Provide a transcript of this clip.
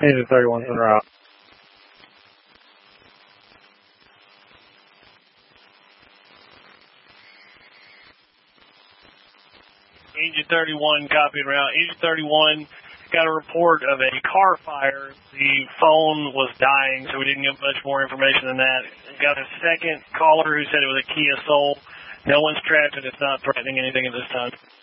Engine 31's en route. Engine 31 copying route. Engine 31 got a report of a car fire. The phone was dying, so we didn't get much more information than that. Got a second caller who said it was a Kia Soul. No one's trapped and it's not threatening anything at this time.